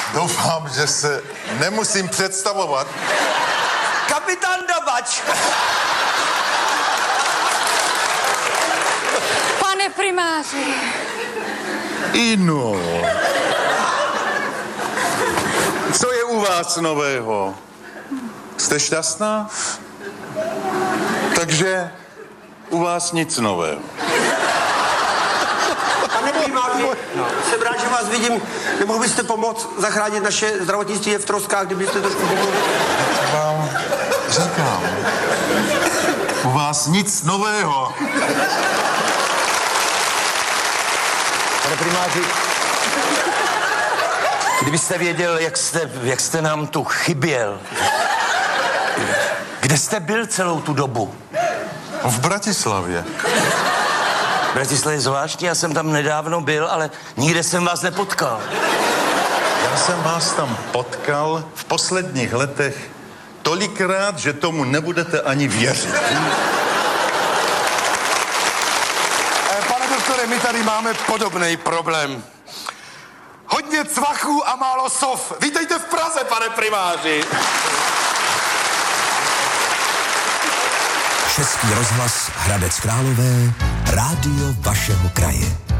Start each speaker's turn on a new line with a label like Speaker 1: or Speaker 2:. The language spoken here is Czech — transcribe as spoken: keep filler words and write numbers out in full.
Speaker 1: Doufám, že se nemusím představovat.
Speaker 2: Kapitán Dabač.
Speaker 3: Pane primáři.
Speaker 1: Ino. Co je u vás nového? Jste šťastná? Takže u vás nic nového.
Speaker 2: Pane primáři, jsem rád, že vás vidím. Nemohl byste pomoct zachránit naše zdravotnictví je v troskách, kdybyste trošku pomohli?
Speaker 1: Vám říkám. U vás nic nového.
Speaker 2: Pane primáři, kdybyste věděl, jak jste, jak jste nám tu chyběl. Kde jste byl celou tu dobu?
Speaker 1: V Bratislavě.
Speaker 2: Bratislava je zvláštní, já jsem tam nedávno byl, ale nikde jsem vás nepotkal.
Speaker 1: Já jsem vás tam potkal v posledních letech tolikrát, že tomu nebudete ani věřit.
Speaker 4: Pane doktore, my tady máme podobný problém. Hodně cvachů a málo sov. Vítejte v Praze, pane primáři.
Speaker 5: Český rozhlas Hradec Králové, rádio vašeho kraje.